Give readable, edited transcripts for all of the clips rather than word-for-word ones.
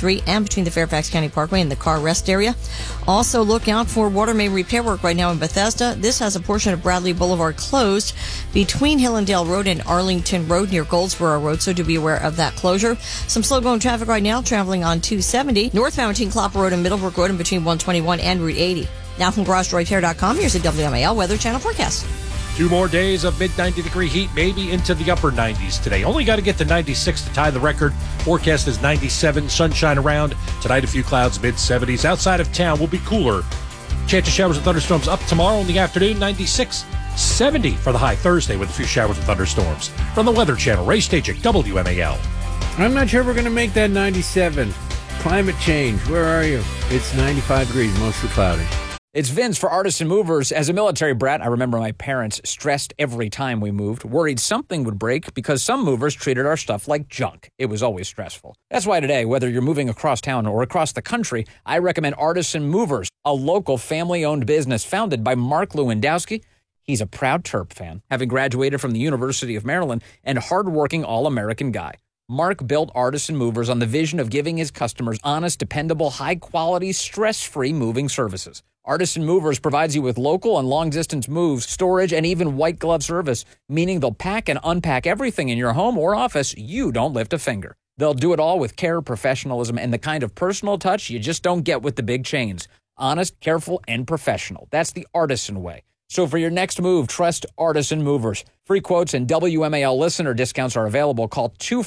I-83 and between the Fairfax County Parkway and the car rest area. Also, look out for water main repair work right now in Bethesda. This has a portion of Bradley Boulevard closed between Hillendale Road and Arlington Road near Goldsboro Road, so do be aware of that closure. Some slow-going traffic right now traveling on 270, northbound between Clopper Road and Middlebrook Road and between 121 and Route 80. Now from GarageDoorRepair.com, here's a WMAL Weather Channel forecast. 2 more days of mid-90-degree heat, maybe into the upper 90s today. Only got to get to 96 to tie the record. Forecast is 97, sunshine around. Tonight, a few clouds, mid-70s. Outside of town will be cooler. Chance of showers and thunderstorms up tomorrow in the afternoon, 96. 70 for the high Thursday with a few showers and thunderstorms. From the Weather Channel, Ray Stachik, WMAL. I'm not sure we're going to make that 97. Climate change, where are you? It's 95 degrees, mostly cloudy. It's Vince for Artisan Movers. As a military brat, I remember my parents stressed every time we moved, worried something would break because some movers treated our stuff like junk. It was always stressful. That's why today, whether you're moving across town or across the country, I recommend Artisan Movers, a local family-owned business founded by Mark Lewandowski. He's a proud Terp fan, having graduated from the University of Maryland, and hardworking all-American guy. Mark built Artisan Movers on the vision of giving his customers honest, dependable, high-quality, stress-free moving services. Artisan Movers provides you with local and long-distance moves, storage, and even white-glove service, meaning they'll pack and unpack everything in your home or office. You don't lift a finger. They'll do it all with care, professionalism, and the kind of personal touch you just don't get with the big chains. Honest, careful, and professional. That's the Artisan way. So for your next move, trust Artisan Movers. Free quotes and WMAL listener discounts are available. Call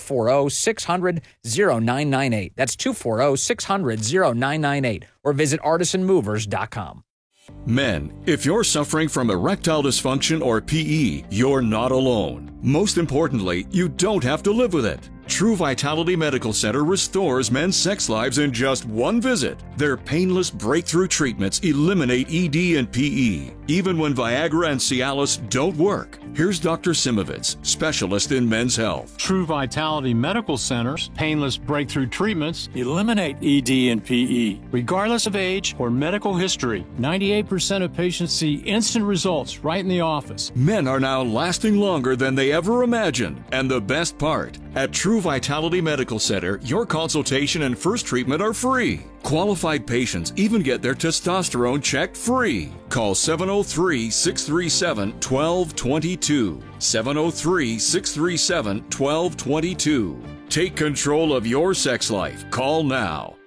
240-600-0998. That's 240-600-0998. Or visit artisanmovers.com. Men, if you're suffering from erectile dysfunction or PE, you're not alone. Most importantly, you don't have to live with it. True Vitality Medical Center restores men's sex lives in just one visit. Their painless breakthrough treatments eliminate ED and PE, even when Viagra and Cialis don't work. Here's Dr. Simovitz, specialist in men's health. True Vitality Medical Center's painless breakthrough treatments eliminate ED and PE. Regardless of age or medical history, 98% of patients see instant results right in the office. Men are now lasting longer than they ever imagined. And the best part, at True Vitality Medical Center, your consultation and first treatment are free. Qualified patients even get their testosterone checked free. Call 703-637-1222. 703-637-1222. Take control of your sex life. Call now.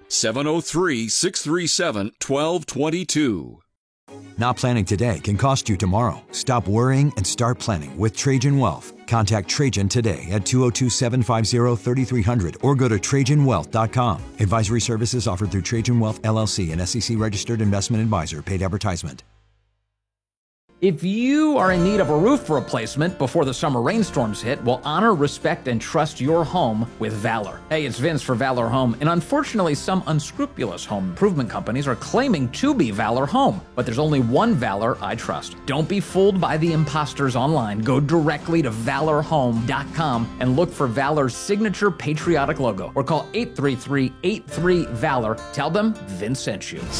703-637-1222. Not planning today can cost you tomorrow. Stop worrying and start planning with Trajan Wealth. Contact Trajan today at 202-750-3300 or go to TrajanWealth.com. Advisory services offered through Trajan Wealth LLC, an SEC-registered investment advisor. Paid advertisement. If you are in need of a roof replacement before the summer rainstorms hit, well, honor, respect, and trust your home with Valor. Hey, it's Vince for Valor Home, and unfortunately, some unscrupulous home improvement companies are claiming to be Valor Home, but there's only one Valor I trust. Don't be fooled by the imposters online. Go directly to ValorHome.com and look for Valor's signature patriotic logo, or call 833-83-VALOR. Tell them Vince sent you.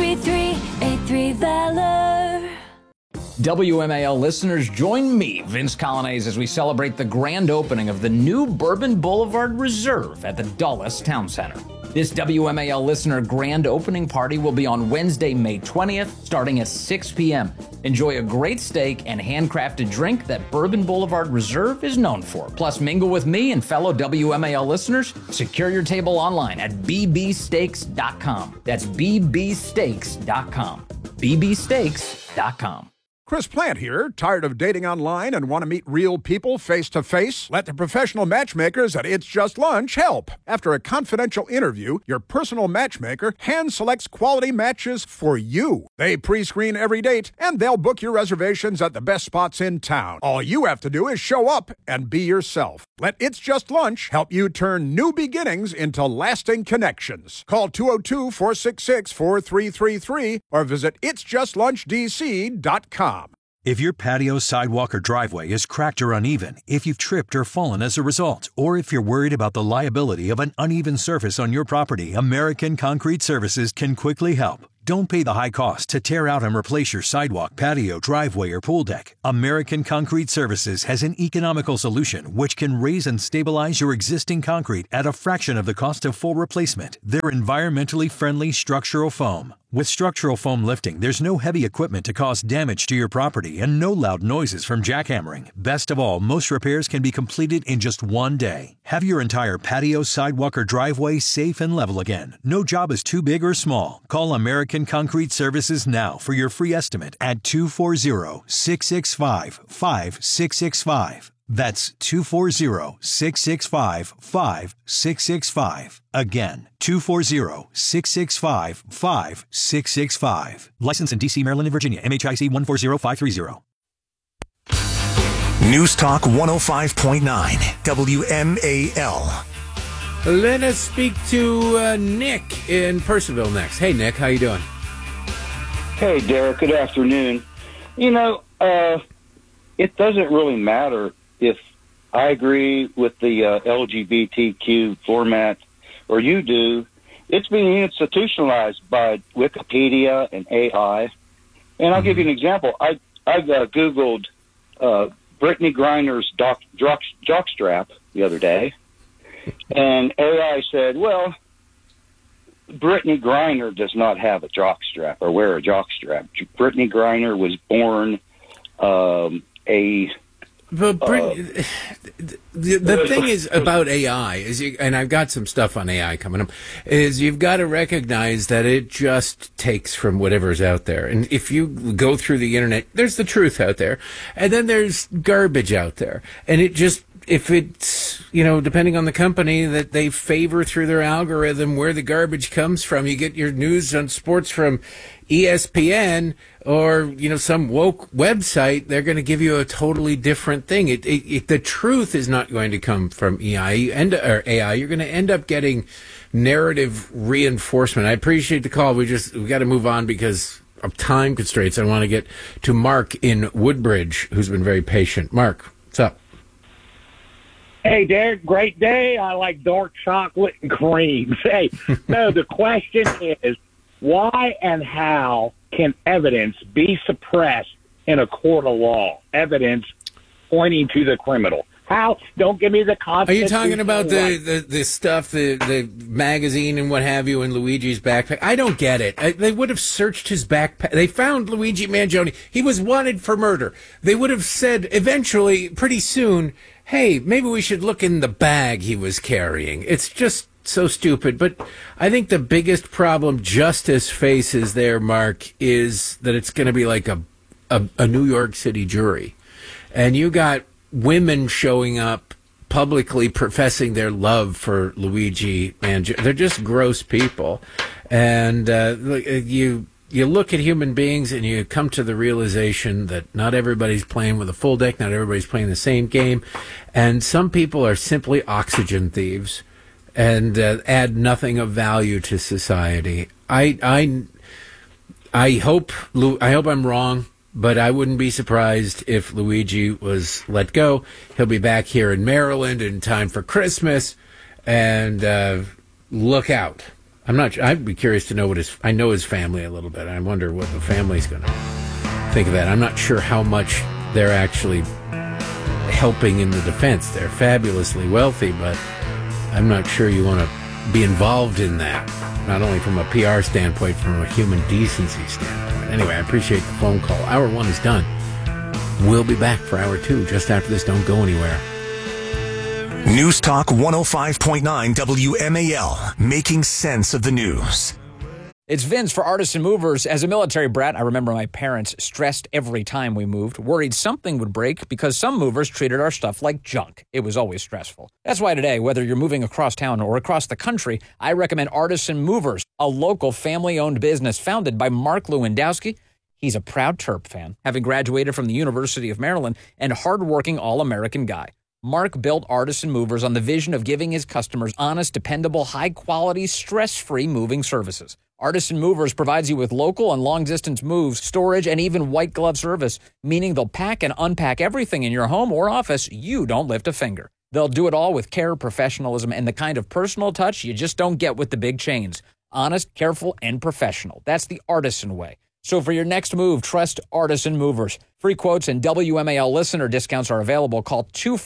833-83-VALOR. WMAL listeners, join me, Vince Colonnese, as we celebrate the grand opening of the new Bourbon Boulevard Reserve at the Dulles Town Center. This WMAL listener grand opening party will be on Wednesday, May 20th, starting at 6 p.m. Enjoy a great steak and handcrafted drink that Bourbon Boulevard Reserve is known for. Plus, mingle with me and fellow WMAL listeners. Secure your table online at bbsteaks.com. That's bbsteaks.com. bbsteaks.com. Chris Plant here. Tired of dating online and want to meet real people face to face? Let the professional matchmakers at It's Just Lunch help. After a confidential interview, your personal matchmaker hand selects quality matches for you. They pre-screen every date and they'll book your reservations at the best spots in town. All you have to do is show up and be yourself. Let It's Just Lunch help you turn new beginnings into lasting connections. Call 202-466-4333 or visit itsjustlunchdc.com. If your patio, sidewalk, or driveway is cracked or uneven, if you've tripped or fallen as a result, or if you're worried about the liability of an uneven surface on your property, American Concrete Services can quickly help. Don't pay the high cost to tear out and replace your sidewalk, patio, driveway, or pool deck. American Concrete Services has an economical solution which can raise and stabilize your existing concrete at a fraction of the cost of full replacement. They're environmentally friendly structural foam. With structural foam lifting, there's no heavy equipment to cause damage to your property and no loud noises from jackhammering. Best of all, most repairs can be completed in just one day. Have your entire patio, sidewalk, or driveway safe and level again. No job is too big or small. Call American Concrete Services now for your free estimate at 240-665-5665. That's 240-665-5665. Again, 240-665-5665. License in D.C., Maryland, and Virginia. MHIC 140530. News Talk 105.9 WMAL. Let us speak to Nick in Purcellville next. Hey, Nick, how you doing? Hey, Derek, good afternoon. You know, it doesn't really matter if I agree with the LGBTQ format or you do. It's being institutionalized by Wikipedia and AI. And I'll give you an example. I Googled Brittany Griner's jockstrap the other day, and AI said, well, Brittany Griner does not have a jockstrap or wear a jockstrap. Brittany Griner was born But the thing is about AI is, and I've got some stuff on AI coming up, is you've got to recognize that it just takes from whatever's out there. And if you go through the internet, there's the truth out there, and then there's garbage out there. And it just, if it's, you know, depending on the company that they favor through their algorithm where the garbage comes from, you get your news on sports from ESPN or, you know, some woke website, they're going to give you a totally different thing. The truth is not going to come from AI. You're going to end up getting narrative reinforcement. I appreciate the call. We got to move on because of time constraints. I want to get to Mark in Woodbridge, who's been very patient. Mark, what's up? Hey, Derek, great day. I like dark chocolate and creams. Hey, no, the question is, why and how can evidence be suppressed in a court of law? Evidence pointing to the criminal. How? Don't give me the Constitution. Are you talking about the stuff, the magazine and what have you in Luigi's backpack? I don't get it. They would have searched his backpack. They found Luigi Mangione. He was wanted for murder. They would have said eventually, pretty soon, hey, maybe we should look in the bag he was carrying. It's just so stupid. But I think the biggest problem justice faces there, Mark, is that it's going to be like a New York City jury. And you got women showing up publicly professing their love for Luigi Mangione. They're just gross people. And you look at human beings and you come to the realization that not everybody's playing with a full deck, not everybody's playing the same game, and some people are simply oxygen thieves and add nothing of value to society. I hope I'm wrong, but I wouldn't be surprised if Luigi was let go. He'll be back here in Maryland in time for Christmas, and look out. I'd be curious to know I know his family a little bit. I wonder what the family's going to think of that. I'm not sure how much they're actually helping in the defense. They're fabulously wealthy, but I'm not sure you want to be involved in that. Not only from a PR standpoint, from a human decency standpoint. Anyway, I appreciate the phone call. Hour 1 is done. We'll be back for Hour 2 just after this. Don't go anywhere. News Talk 105.9 WMAL, making sense of the news. It's Vince for Artisan Movers. As a military brat, I remember my parents stressed every time we moved, worried something would break because some movers treated our stuff like junk. It was always stressful. That's why today, whether you're moving across town or across the country, I recommend Artisan Movers, a local family-owned business founded by Mark Lewandowski. He's a proud Terp fan, having graduated from the University of Maryland, and hardworking all-American guy. Mark built Artisan Movers on the vision of giving his customers honest, dependable, high-quality, stress-free moving services. Artisan Movers provides you with local and long-distance moves, storage, and even white-glove service, meaning they'll pack and unpack everything in your home or office. You don't lift a finger. They'll do it all with care, professionalism, and the kind of personal touch you just don't get with the big chains. Honest, careful, and professional. That's the Artisan way. So for your next move, trust Artisan Movers. Free quotes and WMAL listener discounts are available. Call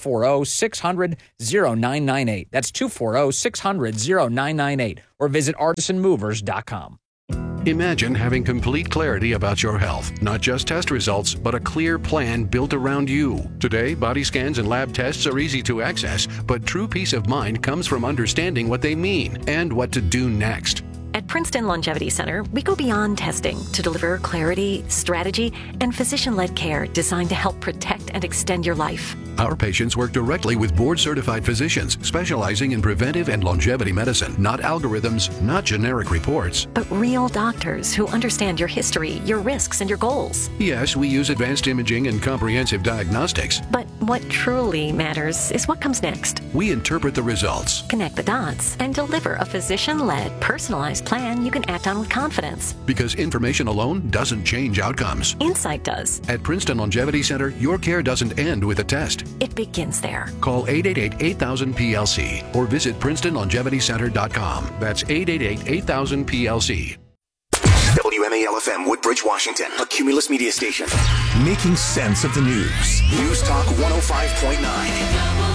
240-600-0998. That's 240-600-0998. Or visit artisanmovers.com. Imagine having complete clarity about your health, not just test results, but a clear plan built around you. Today, body scans and lab tests are easy to access, but true peace of mind comes from understanding what they mean and what to do next. At Princeton Longevity Center, we go beyond testing to deliver clarity, strategy, and physician-led care designed to help protect and extend your life. Our patients work directly with board-certified physicians specializing in preventive and longevity medicine, not algorithms, not generic reports. But real doctors who understand your history, your risks, and your goals. Yes, we use advanced imaging and comprehensive diagnostics. But what truly matters is what comes next. We interpret the results, connect the dots, and deliver a physician-led, personalized plan you can act on with confidence. Because information alone doesn't change outcomes. Insight does. At Princeton Longevity Center, your care doesn't end with a test. It begins there. Call 888-8000-PLC or visit PrincetonLongevityCenter.com. That's 888-8000-PLC. WMAL-FM, Woodbridge, Washington, a Cumulus media station. Making sense of the news. News Talk 105.9.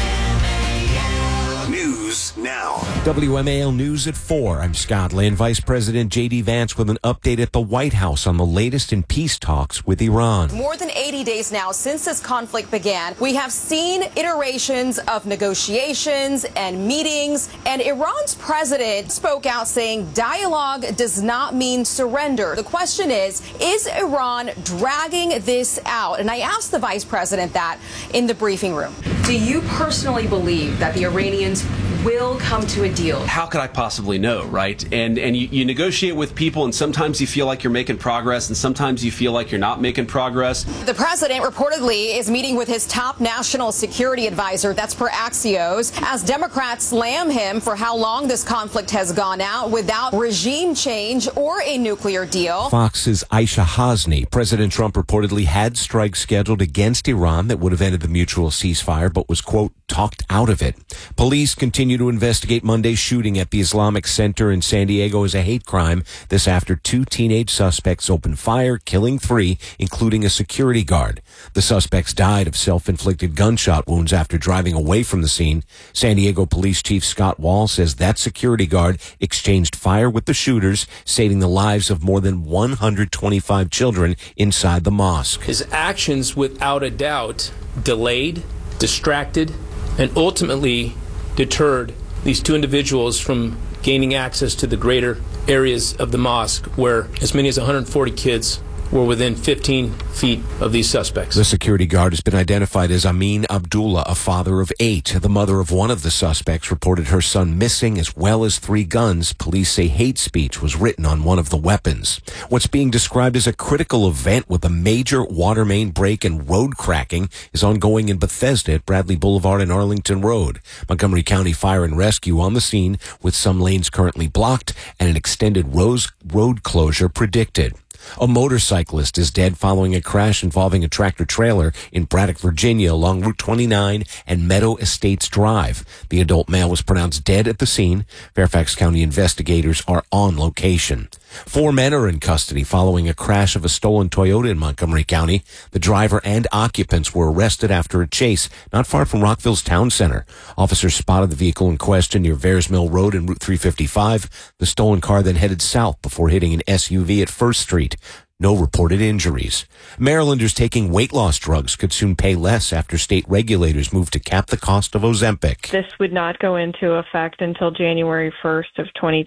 News now. WMAL News at 4. I'm Scott Lynn. Vice President J.D. Vance with an update at the White House on the latest in peace talks with Iran. More than 80 days now since this conflict began, we have seen iterations of negotiations and meetings, and Iran's president spoke out saying dialogue does not mean surrender. The question is Iran dragging this out? And I asked the vice president that in the briefing room. Do you personally believe that the Iranians will come to a deal? How could I possibly know, right? And you negotiate with people, and sometimes you feel like you're making progress, and sometimes you feel like you're not making progress. The president reportedly is meeting with his top national security advisor, that's per Axios, as Democrats slam him for how long this conflict has gone out without regime change or a nuclear deal. Fox's Aisha Hasni. President Trump reportedly had strikes scheduled against Iran that would have ended the mutual ceasefire, but was, quote, talked out of it. Police continue to investigate Monday's shooting at the Islamic Center in San Diego as a hate crime. This after 2 teenage suspects opened fire, killing 3, including a security guard. The suspects died of self-inflicted gunshot wounds after driving away from the scene. San Diego Police Chief Scott Wall says that security guard exchanged fire with the shooters, saving the lives of more than 125 children inside the mosque. His actions, without a doubt, delayed, distracted, and ultimately deterred these 2 individuals from gaining access to the greater areas of the mosque where as many as 140 kids were within 15 feet of these suspects. The security guard has been identified as Amin Abdullah, a father of 8. The mother of one of the suspects reported her son missing, as well as 3 guns. Police say hate speech was written on one of the weapons. What's being described as a critical event with a major water main break and road cracking is ongoing in Bethesda at Bradley Boulevard and Arlington Road. Montgomery County Fire and Rescue on the scene with some lanes currently blocked and an extended road closure predicted. A motorcyclist is dead following a crash involving a tractor-trailer in Braddock, Virginia, along Route 29 and Meadow Estates Drive. The adult male was pronounced dead at the scene. Fairfax County investigators are on location. 4 men are in custody following a crash of a stolen Toyota in Montgomery County. The driver and occupants were arrested after a chase not far from Rockville's town center. Officers spotted the vehicle in question near Vares Mill Road and Route 355. The stolen car then headed south before hitting an SUV at First Street. No reported injuries. Marylanders taking weight loss drugs could soon pay less after state regulators move to cap the cost of Ozempic. This would not go into effect until January 1st of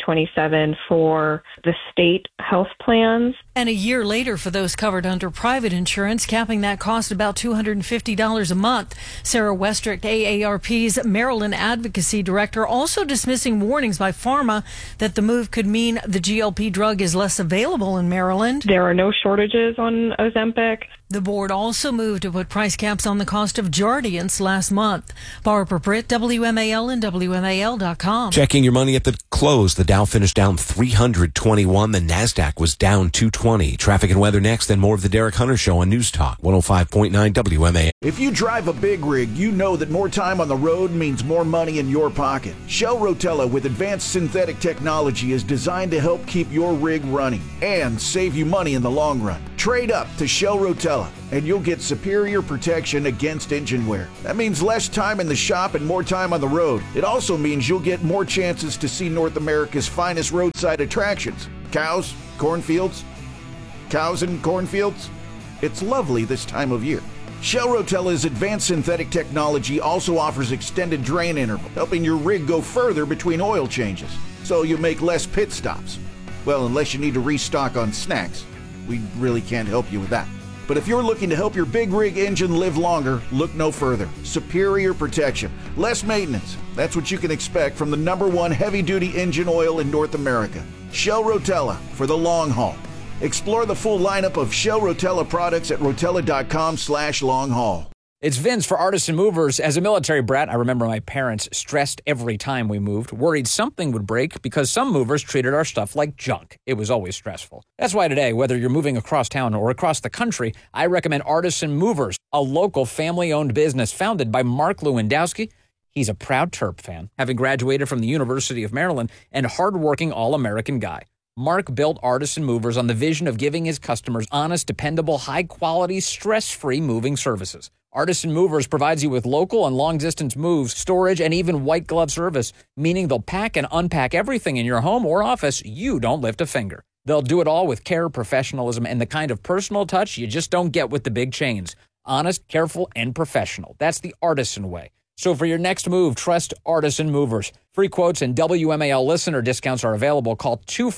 2027 for the state health plans. And a year later for those covered under private insurance, capping that cost about $250 a month. Sarah Westrick, AARP's Maryland Advocacy Director, also dismissing warnings by pharma that the move could mean the GLP drug is less available in Maryland. There are no shortages on Ozempic. The board also moved to put price caps on the cost of Jardiance last month. Barbara Britt, WMAL and WMAL.com. Checking your money at the close. The Dow finished down 321. The NASDAQ was down 220. Traffic and weather next, then more of the Derek Hunter Show on News Talk 105.9 WMAL. If you drive a big rig, you know that more time on the road means more money in your pocket. Shell Rotella with advanced synthetic technology is designed to help keep your rig running and save you money in the long run. Trade up to Shell Rotella and you'll get superior protection against engine wear. That means less time in the shop and more time on the road. It also means you'll get more chances to see North America's finest roadside attractions. Cows, cornfields, cows and cornfields. It's lovely this time of year. Shell Rotella's advanced synthetic technology also offers extended drain interval, helping your rig go further between oil changes, so you make less pit stops. Well, unless you need to restock on snacks. We really can't help you with that. But if you're looking to help your big rig engine live longer, look no further. Superior protection, less maintenance. That's what you can expect from the #1 heavy-duty engine oil in North America. Shell Rotella for the long haul. Explore the full lineup of Shell Rotella products at rotella.com/long-haul. It's Vince for Artisan Movers. As a military brat, I remember my parents stressed every time we moved, worried something would break because some movers treated our stuff like junk. It was always stressful. That's why today, whether you're moving across town or across the country, I recommend Artisan Movers, a local family-owned business founded by Mark Lewandowski. He's a proud Terp fan, having graduated from the University of Maryland, and hardworking all-American guy. Mark built Artisan Movers on the vision of giving his customers honest, dependable, high-quality, stress-free moving services. Artisan Movers provides you with local and long-distance moves, storage, and even white glove service, meaning they'll pack and unpack everything in your home or office. You don't lift a finger. They'll do it all with care, professionalism, and the kind of personal touch you just don't get with the big chains. Honest, careful, and professional. That's the Artisan way. So for your next move, trust Artisan Movers. Free quotes and WMAL listener discounts are available. Call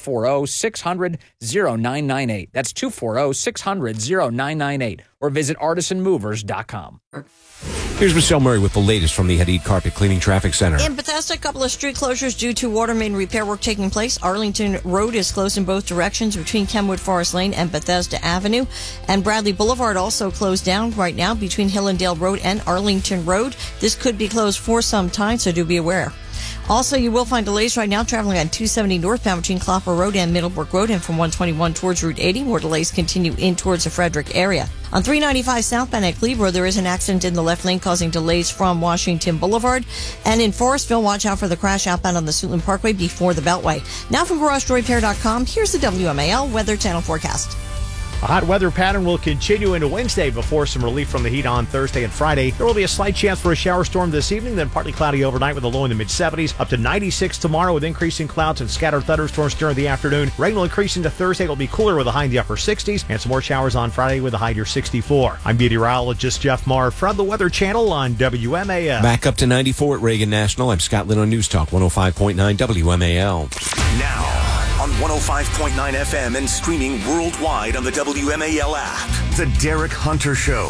240-600-0998. That's 240-600-0998. Or visit artisanmovers.com. Here's Michelle Murray with the latest from the Hadid Carpet Cleaning Traffic Center. In Bethesda, a couple of street closures due to water main repair work taking place. Arlington Road is closed in both directions between Kenwood Forest Lane and Bethesda Avenue. And Bradley Boulevard also closed down right now between Hillendale Road and Arlington Road. This could be closed for some time, so do be aware. Also, you will find delays right now traveling on 270 northbound between Clopper Road and Middlebrook Road, and from 121 towards Route 80. More delays continue in towards the Frederick area. On 395 southbound at Cleveland, there is an accident in the left lane causing delays from Washington Boulevard. And in Forestville, watch out for the crash outbound on the Suitland Parkway before the Beltway. Now from GarageDoorRepair.com, here's the WMAL Weather Channel forecast. A hot weather pattern will continue into Wednesday before some relief from the heat on Thursday and Friday. There will be a slight chance for a shower storm this evening, then partly cloudy overnight with a low in the mid-70s, up to 96 tomorrow with increasing clouds and scattered thunderstorms during the afternoon. Rain will increase into Thursday. It will be cooler with a high in the upper 60s, and some more showers on Friday with a high near 64. I'm meteorologist Jeff Marr from the Weather Channel on WMAL. Back up to 94 at Reagan National. I'm Scott Lynn on News Talk 105.9 WMAL. Now on 105.9 FM and streaming worldwide on the WMAL app. The Derek Hunter Show.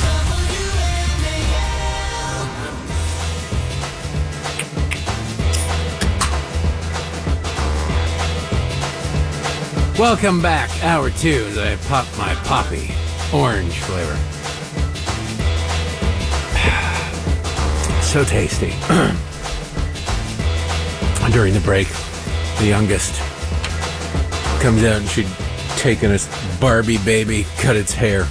Welcome back. Hour 2 as I pop my poppy orange flavor. So tasty. During the break, the youngest comes out and she'd taken a Barbie baby, cut its hair.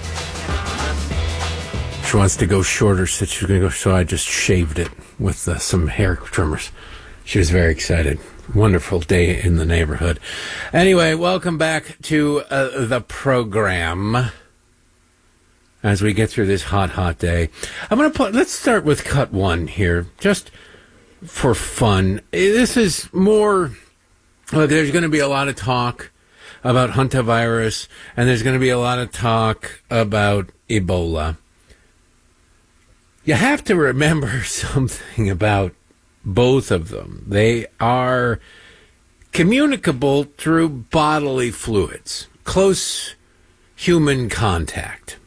She wants to go shorter, so she's going to go. So I just shaved it with some hair trimmers. She was very excited. Wonderful day in the neighborhood. Anyway, welcome back to the program. As we get through this hot day, I'm going to put. Let's start with cut 1 here, just for fun. This is more. Look, there's going to be a lot of talk about hantavirus, and there's going to be a lot of talk about Ebola. You have to remember something about both of them. They are communicable through bodily fluids, close human contact.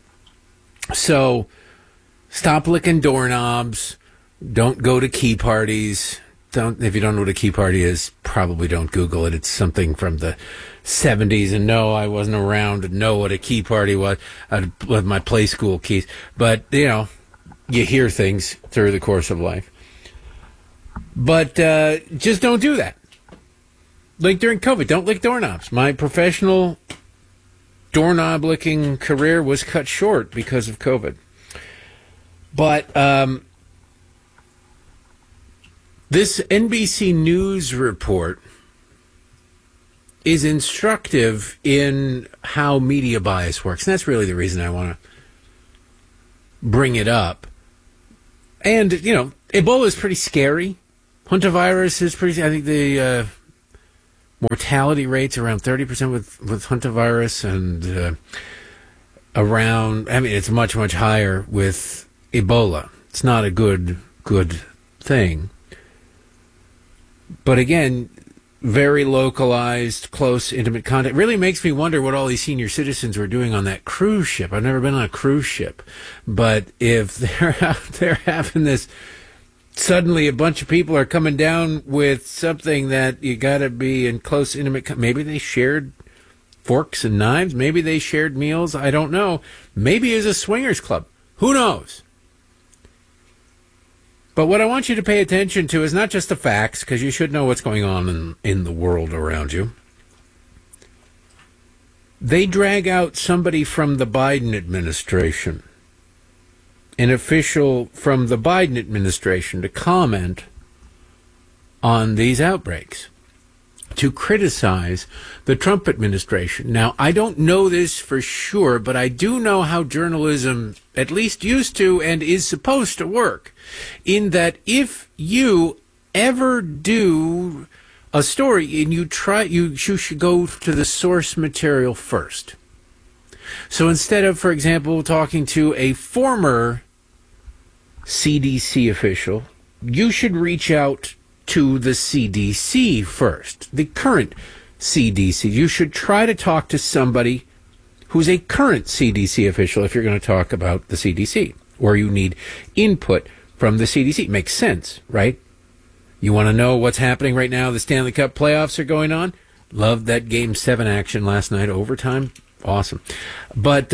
So stop licking doorknobs, don't go to key parties, if you don't know what a key party is, probably don't Google it. It's something from the 70s. And no, I wasn't around to know what a key party was. I left my play school keys. But, you hear things through the course of life. But just don't do that. Like during COVID, don't lick doorknobs. My professional doorknob-licking career was cut short because of COVID. But this NBC News report is instructive in how media bias works. And that's really the reason I want to bring it up. And, Ebola is pretty scary. Hantavirus is pretty... I think the mortality rate's around 30% with hantavirus and it's much, much higher with Ebola. It's not a good thing. But again, very localized, close, intimate contact. Really makes me wonder what all these senior citizens were doing on that cruise ship. I've never been on a cruise ship. But if they're out there having this, suddenly a bunch of people are coming down with something that you got to be in close, intimate, maybe they shared forks and knives. Maybe they shared meals. I don't know. Maybe it was a swingers club. Who knows? But what I want you to pay attention to is not just the facts, because you should know what's going on in the world around you. They drag out somebody from the Biden administration, an official from the Biden administration, to comment on these outbreaks, to criticize the Trump administration. Now, I don't know this for sure, but I do know how journalism at least used to and is supposed to work, in that if you ever do a story and you should go to the source material first. So instead of, for example, talking to a former CDC official, you should reach out to the CDC first, the current CDC. You should try to talk to somebody who's a current CDC official if you're going to talk about the CDC, or you need input from the CDC. Makes sense, right? You want to know what's happening right now? The Stanley Cup playoffs are going on. Loved that Game 7 action last night, overtime. Awesome. But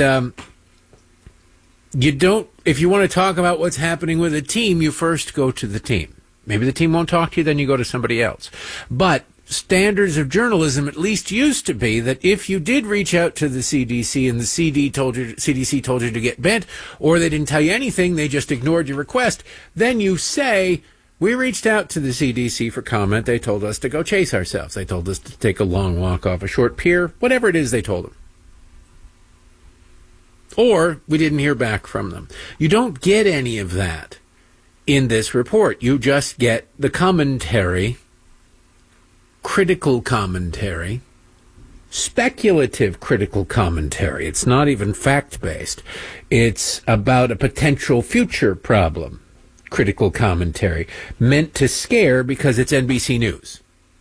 if you want to talk about what's happening with a team, you first go to the team. Maybe the team won't talk to you, then you go to somebody else. But standards of journalism at least used to be that if you did reach out to the CDC and the CDC told you to get bent, or they didn't tell you anything, they just ignored your request, then you say, we reached out to the CDC for comment. They told us to go chase ourselves. They told us to take a long walk off a short pier, whatever it is they told them. Or we didn't hear back from them. You don't get any of that in this report. You just get the commentary, critical commentary, speculative critical commentary. It's not even fact-based. It's about a potential future problem. Critical commentary, meant to scare because it's NBC News.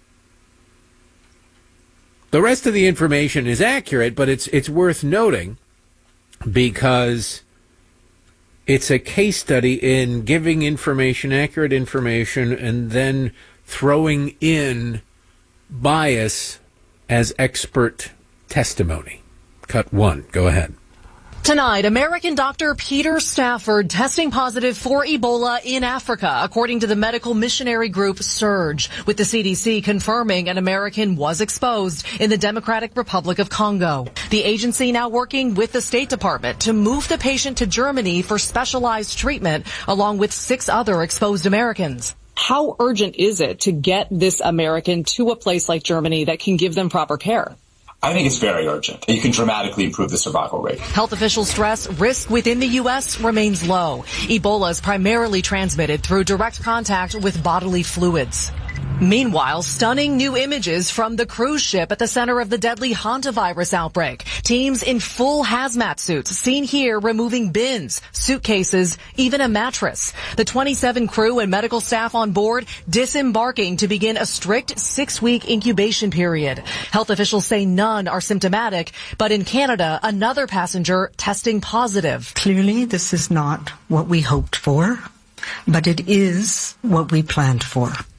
The rest of the information is accurate, but it's worth noting because it's a case study in giving information, accurate information, and then throwing in bias as expert testimony. Cut 1. Go ahead. Tonight, American doctor Peter Stafford testing positive for Ebola in Africa, according to the medical missionary group Surge, with the CDC confirming an American was exposed in the Democratic Republic of Congo. The agency now working with the State Department to move the patient to Germany for specialized treatment, along with 6 other exposed Americans. How urgent is it to get this American to a place like Germany that can give them proper care? I think it's very urgent. You can dramatically improve the survival rate. Health officials stress risk within the U.S. remains low. Ebola is primarily transmitted through direct contact with bodily fluids. Meanwhile, stunning new images from the cruise ship at the center of the deadly hantavirus outbreak. Teams in full hazmat suits seen here removing bins, suitcases, even a mattress. The 27 crew and medical staff on board disembarking to begin a strict 6-week incubation period. Health officials say none are symptomatic, but in Canada, another passenger testing positive. Clearly, this is not what we hoped for, but it is what we planned for.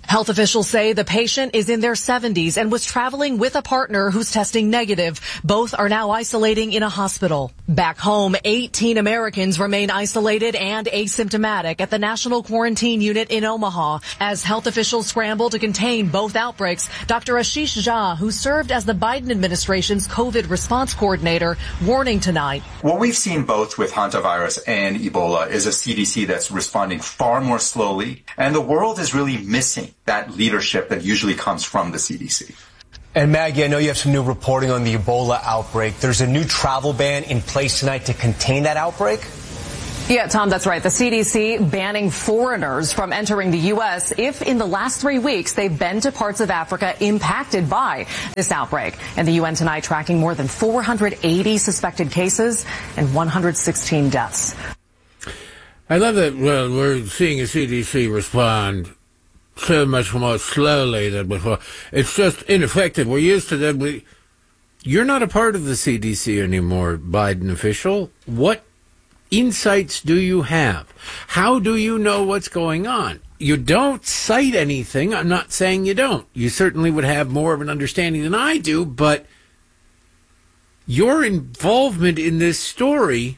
Health officials say the patient is in their 70s and was traveling with a partner who's testing negative. Both are now isolating in a hospital. Back home, 18 Americans remain isolated and asymptomatic at the National Quarantine Unit in Omaha. As health officials scramble to contain both outbreaks, Dr. Ashish Jha, who served as the Biden administration's COVID response coordinator, warning tonight. What we've seen both with hantavirus and Ebola is a CDC that's responding far more slowly, and the world is really missing that leadership that usually comes from the CDC. And Maggie, I know you have some new reporting on the Ebola outbreak. There's a new travel ban in place tonight to contain that outbreak? Yeah, Tom, that's right. The CDC banning foreigners from entering the U.S. if in the last 3 weeks they've been to parts of Africa impacted by this outbreak. And the UN tonight tracking more than 480 suspected cases and 116 deaths. I love that we're seeing a CDC respond so much more slowly than before. It's just ineffective. We're used to that. You're not a part of the CDC anymore, Biden official. What insights do you have? How do you know what's going on? You don't cite anything. I'm not saying you don't. You certainly would have more of an understanding than I do, but your involvement in this story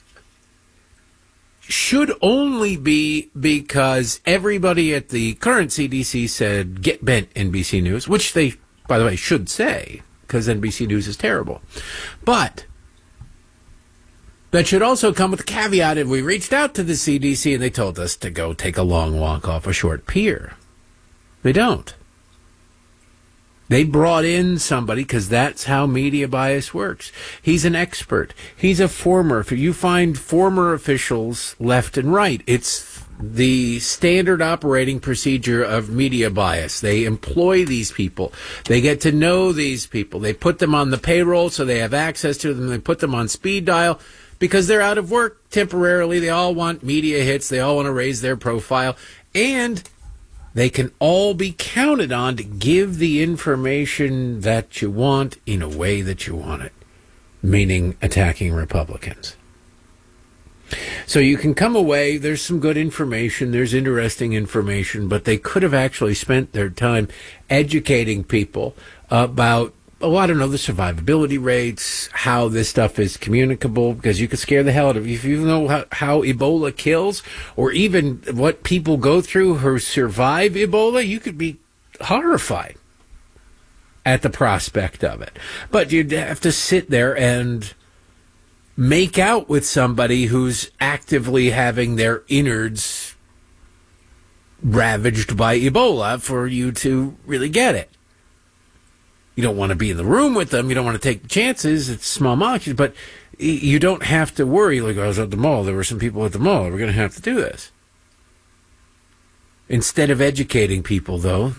should only be because everybody at the current CDC said, get bent, NBC News, which they, by the way, should say, because NBC News is terrible. But that should also come with the caveat if we reached out to the CDC and they told us to go take a long walk off a short pier. They don't. They brought in somebody because that's how media bias works. He's an expert. He's a former. You find former officials left and right. It's the standard operating procedure of media bias. They employ these people. They get to know these people. They put them on the payroll so they have access to them. They put them on speed dial because they're out of work temporarily. They all want media hits. They all want to raise their profile. And they can all be counted on to give the information that you want in a way that you want it, meaning attacking Republicans. So you can come away, there's some good information, there's interesting information, but they could have actually spent their time educating people about, I don't know, the survivability rates, how this stuff is communicable, because you could scare the hell out of you. If you know how Ebola kills, or even what people go through who survive Ebola, you could be horrified at the prospect of it. But you'd have to sit there and make out with somebody who's actively having their innards ravaged by Ebola for you to really get it. You don't want to be in the room with them. You don't want to take chances. It's small molecules, but you don't have to worry. Like, I was at the mall. There were some people at the mall. We're going to have to do this. Instead of educating people, though,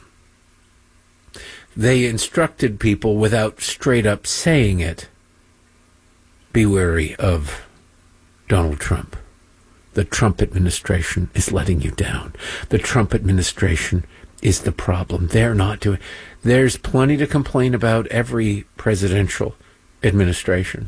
they instructed people without straight up saying it. Be wary of Donald Trump. The Trump administration is letting you down. The Trump administration is the problem. They're not doing. There's plenty to complain about every presidential administration.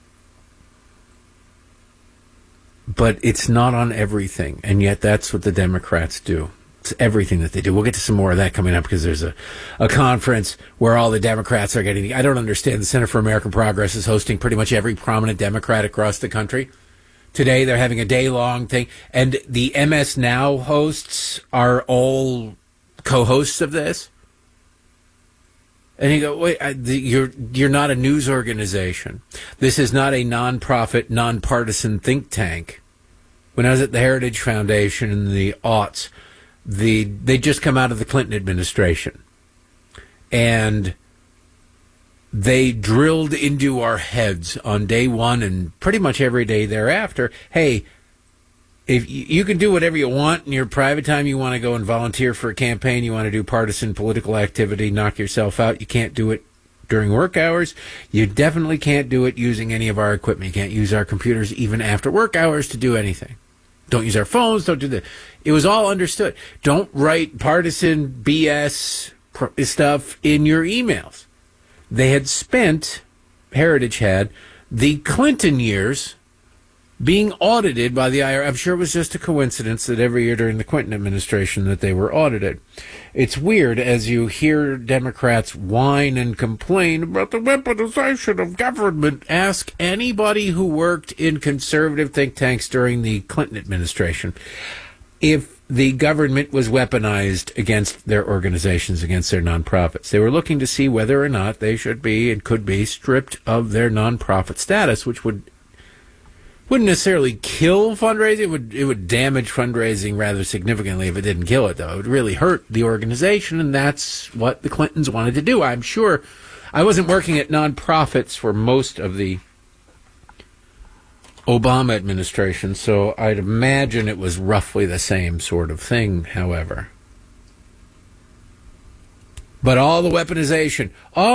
But it's not on everything, and yet that's what the Democrats do. It's everything that they do. We'll get to some more of that coming up because there's a conference where all the Democrats are getting. I don't understand. The Center for American Progress is hosting pretty much every prominent Democrat across the country. Today they're having a day-long thing, and the MS Now hosts are all co-hosts of this. And you go, wait, you're not a news organization. This is not a nonprofit, nonpartisan think tank. When I was at the Heritage Foundation in the aughts, they just come out of the Clinton administration. And they drilled into our heads on day one and pretty much every day thereafter, hey, if you can do whatever you want in your private time, you want to go and volunteer for a campaign, you want to do partisan political activity, knock yourself out, you can't do it during work hours. You definitely can't do it using any of our equipment. You can't use our computers even after work hours to do anything. Don't use our phones, don't do that. It was all understood. Don't write partisan BS stuff in your emails. They had spent, Heritage had, the Clinton years being audited by the IRS. I'm sure it was just a coincidence that every year during the Clinton administration that they were audited. It's weird as you hear Democrats whine and complain about the weaponization of government. Ask anybody who worked in conservative think tanks during the Clinton administration if the government was weaponized against their organizations, against their nonprofits. They were looking to see whether or not they should be and could be stripped of their nonprofit status, which wouldn't necessarily kill fundraising. It would damage fundraising rather significantly if it didn't kill it, though. It would really hurt the organization, and that's what the Clintons wanted to do. I'm sure I wasn't working at nonprofits for most of the Obama administration, so I'd imagine it was roughly the same sort of thing, however. But all the weaponization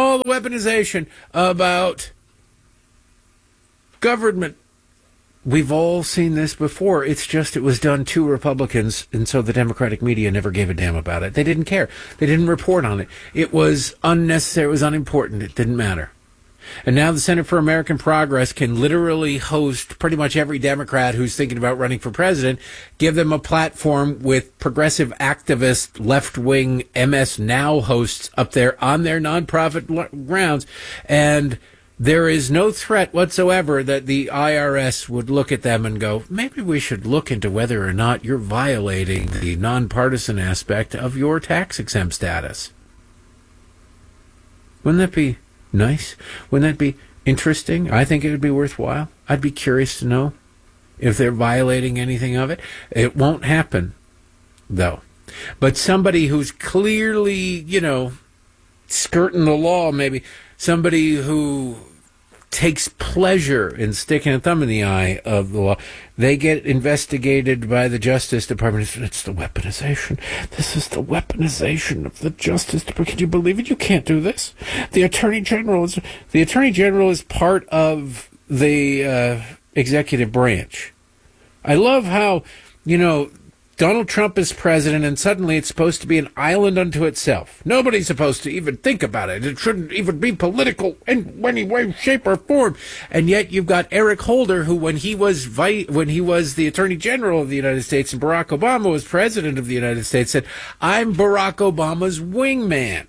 about government, we've all seen this before. It's just it was done to Republicans, and so the Democratic media never gave a damn about it. They didn't care. They didn't report on it. It was unnecessary. It was unimportant. It didn't matter. And now the Center for American Progress can literally host pretty much every Democrat who's thinking about running for president, give them a platform with progressive activist, left-wing MS Now hosts up there on their nonprofit grounds, and there is no threat whatsoever that the IRS would look at them and go, maybe we should look into whether or not you're violating the nonpartisan aspect of your tax-exempt status. Wouldn't that be nice? Wouldn't that be interesting? I think it would be worthwhile. I'd be curious to know if they're violating anything of it. It won't happen, though. But somebody who's clearly, skirting the law, maybe somebody who takes pleasure in sticking a thumb in the eye of the law, they get investigated by the Justice Department. It's the weaponization. This is the weaponization of the Justice Department. Can you believe it? You can't do this. The Attorney General is part of the executive branch. I love how, Donald Trump is president, and suddenly it's supposed to be an island unto itself. Nobody's supposed to even think about it. It shouldn't even be political in any way, shape, or form. And yet you've got Eric Holder, who, when he was the Attorney General of the United States and Barack Obama was President of the United States, said, "I'm Barack Obama's wingman."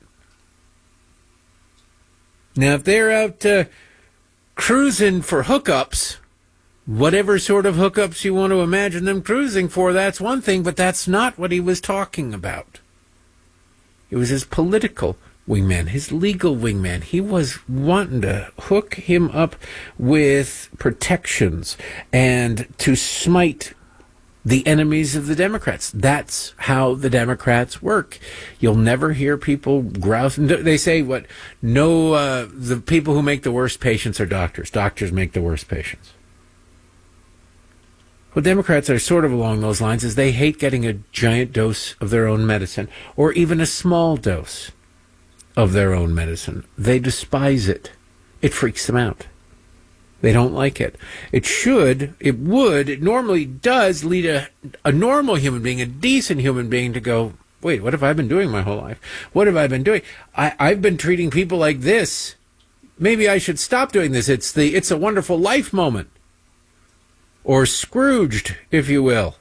Now, if they're out cruising for hookups, whatever sort of hookups you want to imagine them cruising for, that's one thing, but that's not what he was talking about. It was his political wingman, his legal wingman. He was wanting to hook him up with protections and to smite the enemies of the Democrats. That's how the Democrats work. You'll never hear people grouse. They say the people who make the worst patients are doctors. Doctors make the worst patients. Well, Democrats are sort of along those lines, is they hate getting a giant dose of their own medicine, or even a small dose of their own medicine. They despise it. It freaks them out. They don't like it. It normally does lead a normal human being, a decent human being, to go, wait, what have I been doing my whole life? What have I been doing? I've been treating people like this. Maybe I should stop doing this. It's a Wonderful Life moment. Or Scrooged, if you will.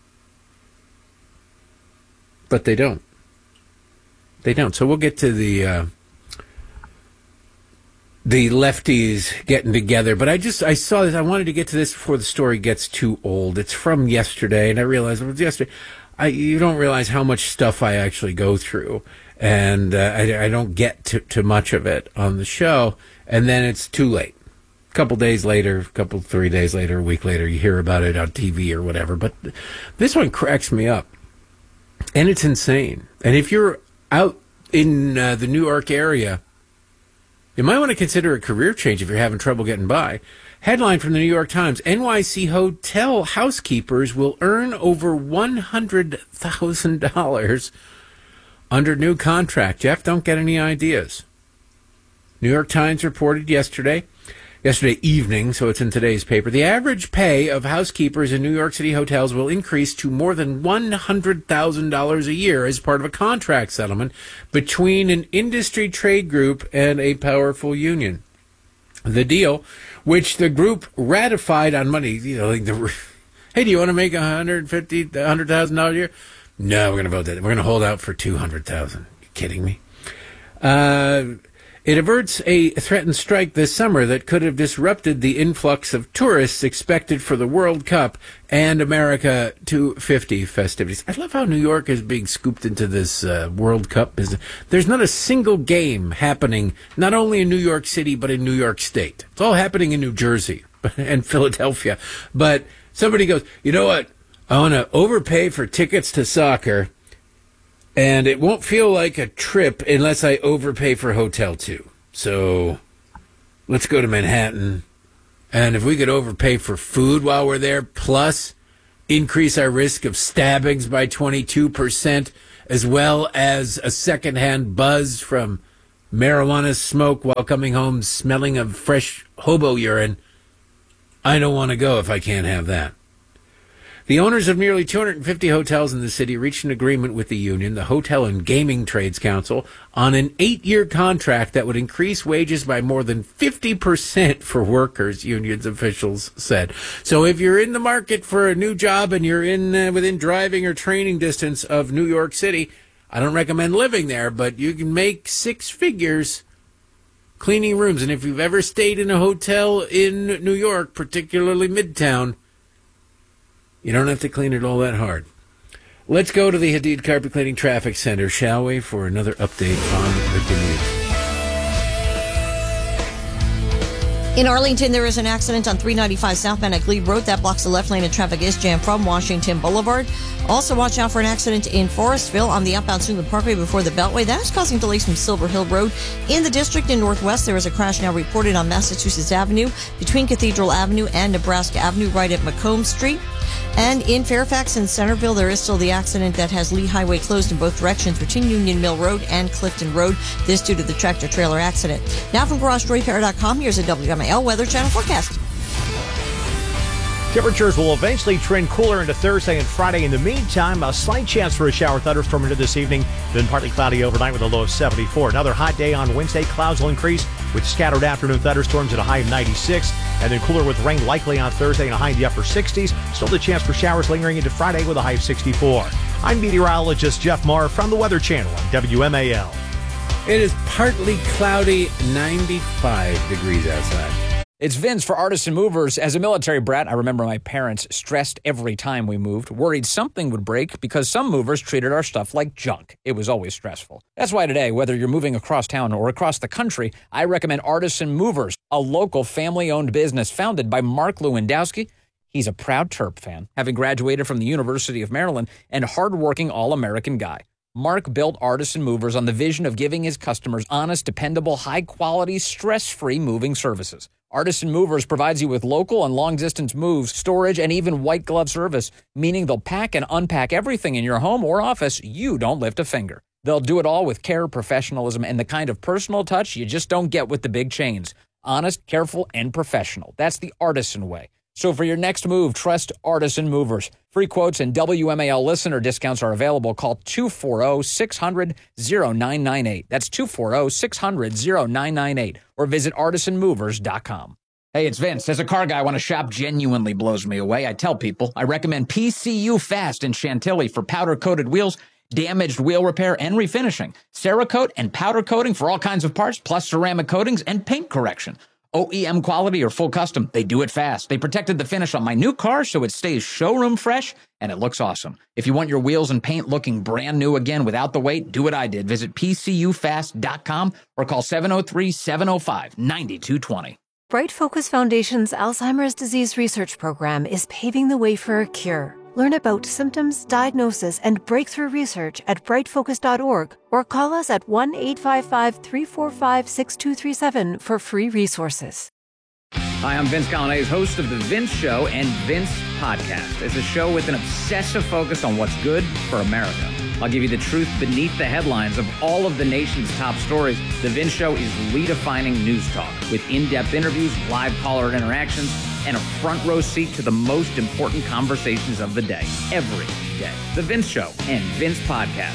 But they don't. They don't. So we'll get to the lefties getting together. But I saw this. I wanted to get to this before the story gets too old. It's from yesterday, and I realized it was yesterday. You don't realize how much stuff I actually go through, and I don't get to much of it on the show, and then it's too late. Couple days later, 3 days later, a week later, you hear about it on TV or whatever. But this one cracks me up, and it's insane. And if you're out in the New York area, you might want to consider a career change if you're having trouble getting by. Headline from the New York Times: NYC hotel housekeepers will earn over $100,000 under new contract. Jeff, don't get any ideas. New York Times reported yesterday evening, so it's in today's paper, the average pay of housekeepers in New York City hotels will increase to more than $100,000 a year as part of a contract settlement between an industry trade group and a powerful union. The deal, which the group ratified on Monday, hey, do you want to make $100,000 a year? No, we're going to vote that. We're going to hold out for $200,000. You kidding me? It averts a threatened strike this summer that could have disrupted the influx of tourists expected for the World Cup and America 250 festivities. I love how New York is being scooped into this World Cup business. There's not a single game happening, not only in New York City, but in New York State. It's all happening in New Jersey and Philadelphia. But somebody goes, you know what? I want to overpay for tickets to soccer, and it won't feel like a trip unless I overpay for hotel too. So let's go to Manhattan. And if we could overpay for food while we're there, plus increase our risk of stabbings by 22%, as well as a secondhand buzz from marijuana smoke while coming home smelling of fresh hobo urine, I don't want to go if I can't have that. The owners of nearly 250 hotels in the city reached an agreement with the union, the Hotel and Gaming Trades Council, on an 8-year contract that would increase wages by more than 50% for workers, unions officials said. So if you're in the market for a new job and you're within driving or training distance of New York City, I don't recommend living there, but you can make 6 figures cleaning rooms. And if you've ever stayed in a hotel in New York, particularly Midtown, you don't have to clean it all that hard. Let's go to the Hadid Carpet Cleaning Traffic Center, shall we, for another update on the commute. In Arlington, there is an accident on 395 southbound at Glebe Road. That blocks the left lane and traffic is jammed from Washington Boulevard. Also, watch out for an accident in Forestville on the outbound Suitland Parkway before the Beltway. That is causing delays from Silver Hill Road. In the district in Northwest, there is a crash now reported on Massachusetts Avenue between Cathedral Avenue and Nebraska Avenue right at Macomb Street. And in Fairfax and Centerville, there is still the accident that has Lee Highway closed in both directions between Union Mill Road and Clifton Road. This due to the tractor-trailer accident. Now from GarageDoorRepair.com, here's a WMAL Weather Channel forecast. Temperatures will eventually trend cooler into Thursday and Friday. In the meantime, a slight chance for a shower thunderstorm into this evening, then partly cloudy overnight with a low of 74. Another hot day on Wednesday. Clouds will increase with scattered afternoon thunderstorms at a high of 96, and then cooler with rain likely on Thursday and a high in the upper 60s. Still the chance for showers lingering into Friday with a high of 64. I'm meteorologist Jeff Marr from the Weather Channel on WMAL. It is partly cloudy, 95 degrees outside. It's Vince for Artisan Movers. As a military brat, I remember my parents stressed every time we moved, worried something would break because some movers treated our stuff like junk. It was always stressful. That's why today, whether you're moving across town or across the country, I recommend Artisan Movers, a local family-owned business founded by Mark Lewandowski. He's a proud Terp fan, having graduated from the University of Maryland, and hardworking all-American guy. Mark built Artisan Movers on the vision of giving his customers honest, dependable, high-quality, stress-free moving services. Artisan Movers provides you with local and long-distance moves, storage, and even white glove service, meaning they'll pack and unpack everything in your home or office. You don't lift a finger. They'll do it all with care, professionalism, and the kind of personal touch you just don't get with the big chains. Honest, careful, and professional. That's the Artisan way. So for your next move, trust Artisan Movers. Free quotes and WMAL listener discounts are available. Call 240-600-0998. That's 240-600-0998. Or visit artisanmovers.com. Hey, it's Vince. As a car guy, when a shop genuinely blows me away, I tell people I recommend PCU Fast in Chantilly for powder-coated wheels, damaged wheel repair, and refinishing. Cerakote and powder coating for all kinds of parts, plus ceramic coatings and paint correction. OEM quality or full custom, they do it fast. They protected the finish on my new car so it stays showroom fresh and it looks awesome. If you want your wheels and paint looking brand new again without the wait, do what I did. Visit PCUfast.com or call 703-705-9220. Bright Focus Foundation's Alzheimer's Disease Research Program is paving the way for a cure. Learn about symptoms, diagnosis, and breakthrough research at brightfocus.org or call us at 1-855-345-6237 for free resources. Hi, I'm Vince Coglianese, host of The Vince Show and Vince Podcast. It's a show with an obsessive focus on what's good for America. I'll give you the truth beneath the headlines of all of the nation's top stories. The Vince Show is redefining news talk with in-depth interviews, live caller interactions, and a front row seat to the most important conversations of the day, every day. The Vince Show and Vince Podcast.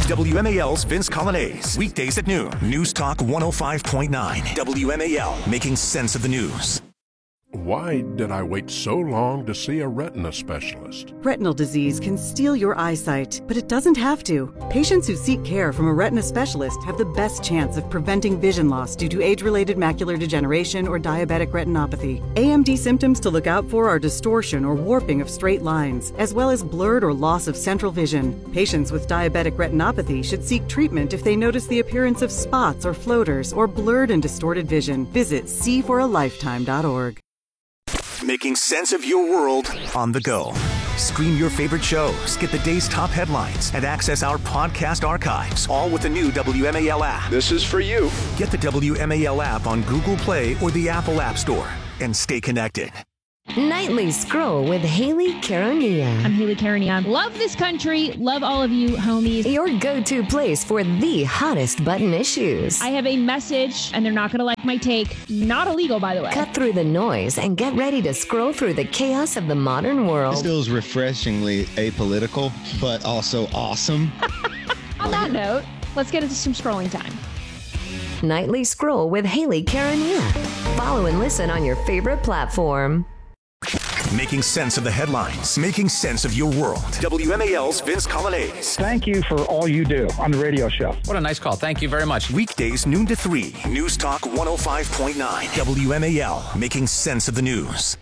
WMAL's Vince Colonnese. Weekdays at noon. News Talk 105.9. WMAL. Making sense of the news. Why did I wait so long to see a retina specialist? Retinal disease can steal your eyesight, but it doesn't have to. Patients who seek care from a retina specialist have the best chance of preventing vision loss due to age-related macular degeneration or diabetic retinopathy. AMD symptoms to look out for are distortion or warping of straight lines, as well as blurred or loss of central vision. Patients with diabetic retinopathy should seek treatment if they notice the appearance of spots or floaters or blurred and distorted vision. Visit seeforalifetime.org. Making sense of your world on the go. Stream your favorite shows, get the day's top headlines, and access our podcast archives, all with the new WMAL app. This is for you. Get the WMAL app on Google Play or the Apple App Store and stay connected. Nightly Scroll with Haley Caronia. I'm Haley Caronia. Love this country. Love all of you, homies. Your go-to place for the hottest button issues. I have a message, and they're not going to like my take. Not illegal, by the way. Cut through the noise and get ready to scroll through the chaos of the modern world. This feels refreshingly apolitical, but also awesome. On that note, let's get into some scrolling time. Nightly Scroll with Haley Caronia. Follow and listen on your favorite platform. Making sense of the headlines, making sense of your world. WMAL's Vince Colonnese. Thank you for all you do on the radio show. What a nice call. Thank you very much. Weekdays noon to 3. News Talk 105.9. WMAL. Making sense of the news.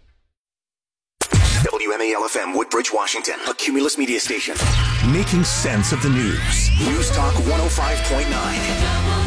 WMAL-FM Woodbridge, Washington. A Cumulus media station. Making sense of the news. News Talk 105.9.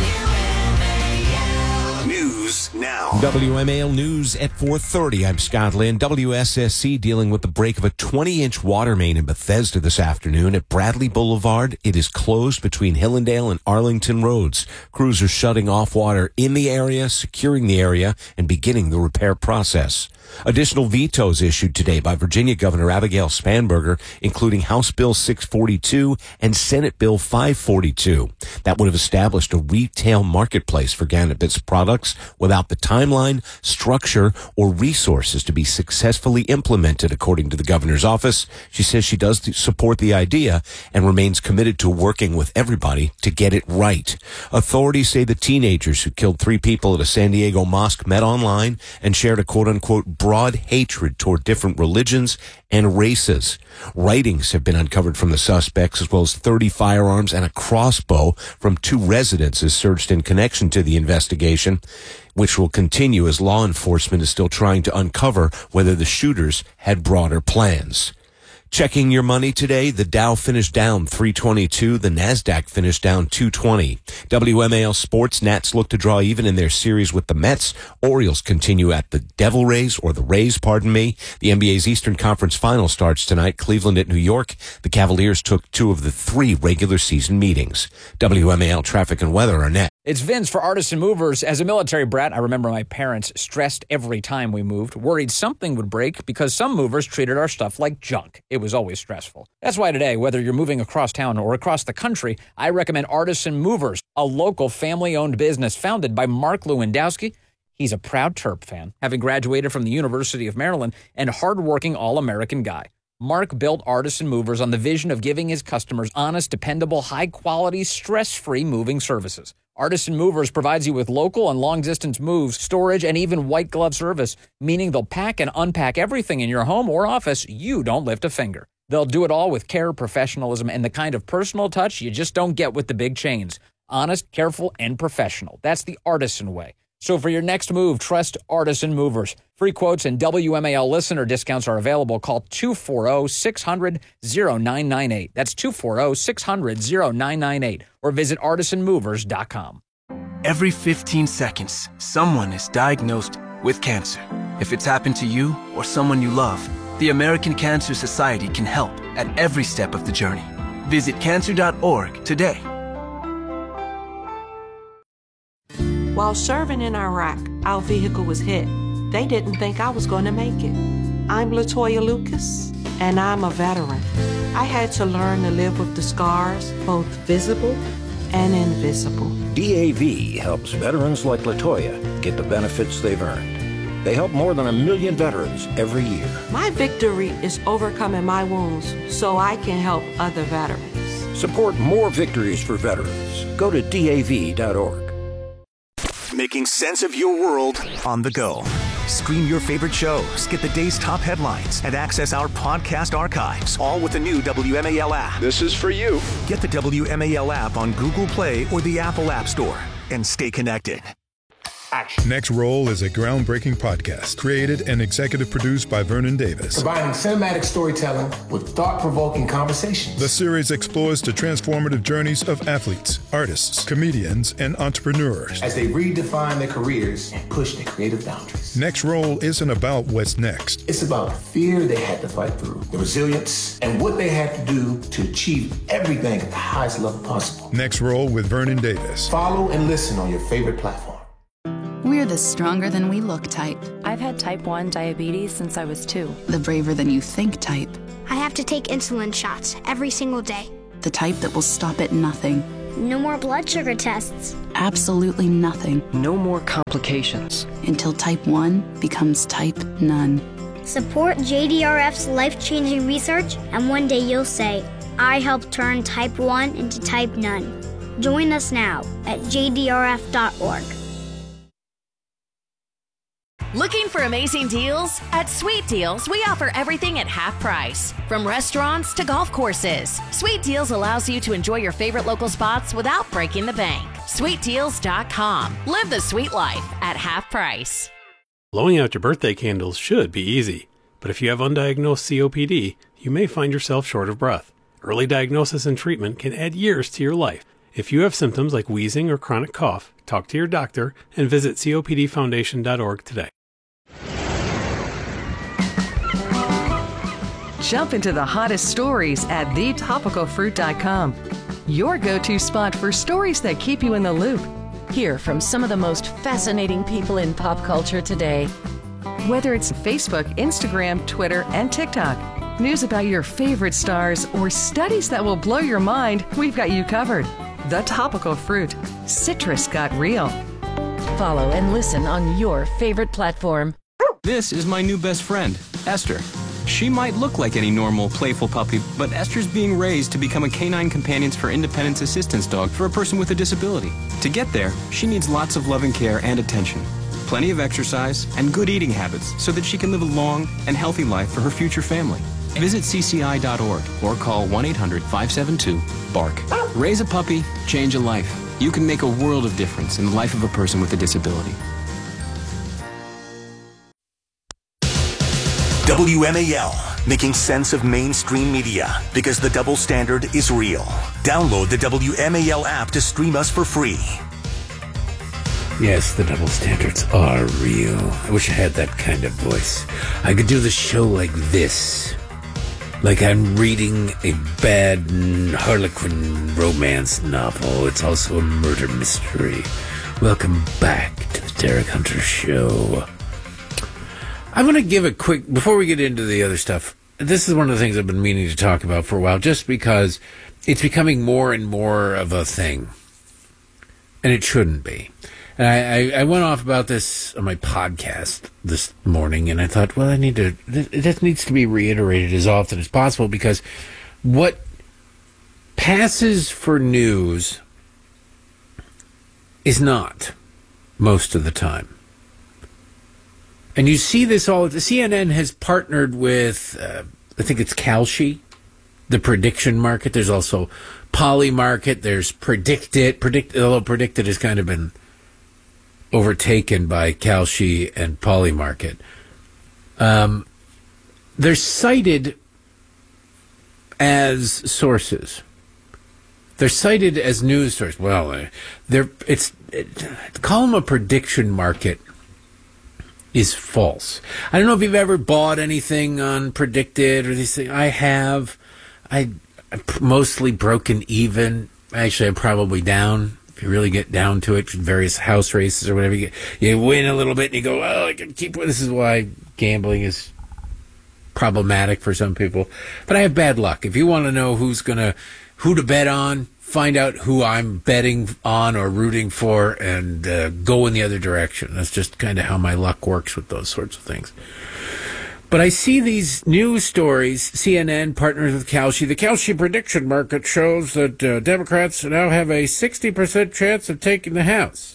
News now. WMAL News at 4:30. I'm Scott Lynn. WSSC dealing with the break of a 20-inch water main in Bethesda this afternoon at Bradley Boulevard. It is closed between Hillendale and Arlington Roads. Crews are shutting off water in the area, securing the area, and beginning the repair process. Additional vetoes issued today by Virginia Governor Abigail Spanberger, including House Bill 642 and Senate Bill 542. That would have established a retail marketplace for cannabis products without the timeline, structure, or resources to be successfully implemented, according to the governor's office. She says she does support the idea and remains committed to working with everybody to get it right. Authorities say the teenagers who killed 3 people at a San Diego mosque met online and shared a quote-unquote broad hatred toward different religions and races. Writings have been uncovered from the suspects, as well as 30 firearms and a crossbow from 2 residences searched in connection to the investigation, which will continue as law enforcement is still trying to uncover whether the shooters had broader plans. Checking your money today, the Dow finished down 322, the NASDAQ finished down 220. WMAL Sports, Nats look to draw even in their series with the Mets. Orioles continue at the Devil Rays, or the Rays, pardon me. The NBA's Eastern Conference Final starts tonight, Cleveland at New York. The Cavaliers took 2 of the 3 regular season meetings. WMAL traffic and weather are next. It's Vince for Artisan Movers. As a military brat, I remember my parents stressed every time we moved, worried something would break because some movers treated our stuff like junk. It was always stressful. That's why today, whether you're moving across town or across the country, I recommend Artisan Movers, a local family-owned business founded by Mark Lewandowski. He's a proud Terp fan, having graduated from the University of Maryland, and hardworking all-American guy. Mark built Artisan Movers on the vision of giving his customers honest, dependable, high-quality, stress-free moving services. Artisan Movers provides you with local and long-distance moves, storage, and even white glove service, meaning they'll pack and unpack everything in your home or office. You don't lift a finger. They'll do it all with care, professionalism, and the kind of personal touch you just don't get with the big chains. Honest, careful, and professional. That's the Artisan way. So for your next move, trust Artisan Movers. Free quotes and WMAL listener discounts are available. Call 240-600-0998. That's 240-600-0998. Or visit artisanmovers.com. Every 15 seconds, someone is diagnosed with cancer. If it's happened to you or someone you love, the American Cancer Society can help at every step of the journey. Visit cancer.org today. While serving in Iraq, our vehicle was hit. They didn't think I was going to make it. I'm Latoya Lucas, and I'm a veteran. I had to learn to live with the scars, both visible and invisible. DAV helps veterans like Latoya get the benefits they've earned. They help more than 1 million veterans every year. My victory is overcoming my wounds so I can help other veterans. Support more victories for veterans. Go to DAV.org. Making sense of your world on the go. Stream your favorite shows, get the day's top headlines, and access our podcast archives, all with the new WMAL app. This is for you. Get the WMAL app on Google Play or the Apple App Store and stay connected. Action. Next Roll is a groundbreaking podcast created and executive produced by Vernon Davis. Combining cinematic storytelling with thought-provoking conversations. The series explores the transformative journeys of athletes, artists, comedians, and entrepreneurs as they redefine their careers and push their creative boundaries. Next Roll isn't about what's next. It's about the fear they had to fight through, the resilience, and what they had to do to achieve everything at the highest level possible. Next Roll with Vernon Davis. Follow and listen on your favorite platform. We're the stronger than we look type. I've had type 1 diabetes since I was 2. The braver than you think type. I have to take insulin shots every single day. The type that will stop at nothing. No more blood sugar tests. Absolutely nothing. No more complications. Until type 1 becomes type none. Support JDRF's life-changing research, and one day you'll say, I helped turn type 1 into type none. Join us now at jdrf.org. Looking for amazing deals? At Sweet Deals, we offer everything at half price. From restaurants to golf courses, Sweet Deals allows you to enjoy your favorite local spots without breaking the bank. SweetDeals.com. Live the sweet life at half price. Blowing out your birthday candles should be easy, but if you have undiagnosed COPD, you may find yourself short of breath. Early diagnosis and treatment can add years to your life. If you have symptoms like wheezing or chronic cough, talk to your doctor and visit COPDfoundation.org today. Jump into the hottest stories at thetopicalfruit.com. Your go-to spot for stories that keep you in the loop. Hear from some of the most fascinating people in pop culture today. Whether it's Facebook, Instagram, Twitter, and TikTok, news about your favorite stars, or studies that will blow your mind, we've got you covered. The Topical Fruit. Citrus got real. Follow and listen on your favorite platform. This is my new best friend, Esther. She might look like any normal, playful puppy, but Esther's being raised to become a Canine Companions for Independence assistance dog for a person with a disability. To get there, she needs lots of loving care and attention, plenty of exercise, and good eating habits so that she can live a long and healthy life for her future family. Visit cci.org or call 1-800-572-BARK. Raise a puppy, change a life. You can make a world of difference in the life of a person with a disability. WMAL, making sense of mainstream media because the double standard is real. Download the WMAL app to stream us for free. Yes, the double standards are real. I wish I had that kind of voice. I could do the show like this. Like I'm reading a bad Harlequin romance novel. It's also a murder mystery. Welcome back to the Derek Hunter Show. I want to give a quick, before we get into the other stuff, this is one of the things I've been meaning to talk about for a while, just because it's becoming more and more of a thing. And it shouldn't be. And I went off about this on my podcast this morning, and I thought, well, it needs to be reiterated as often as possible, because what passes for news is not most of the time. And you see this all. CNN has partnered with, I think it's Kalshi, the prediction market. There's also Polymarket. There's Predictit. Although Predictit has kind of been overtaken by Kalshi and Polymarket. They're cited as sources. They're cited as news sources. Well, call them a prediction market is false. I don't know if you've ever bought anything on Predictit or these things. I have. I'm mostly broken even. Actually, I'm probably down. If you really get down to it, various house races or whatever, you win a little bit and you go, well, I can keep. This is why gambling is problematic for some people. But I have bad luck. If you want to know who to bet on, find out who I'm betting on or rooting for, and go in the other direction. That's just kind of how my luck works with those sorts of things. But I see these news stories, CNN partners with Kalshi. The Kalshi prediction market shows that Democrats now have a 60% chance of taking the House.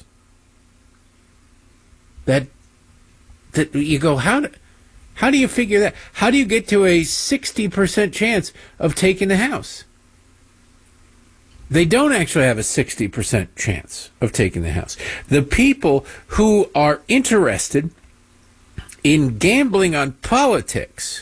That you go, how do you figure that? How do you get to a 60% chance of taking the House? They don't actually have a 60% chance of taking the House. The people who are interested in gambling on politics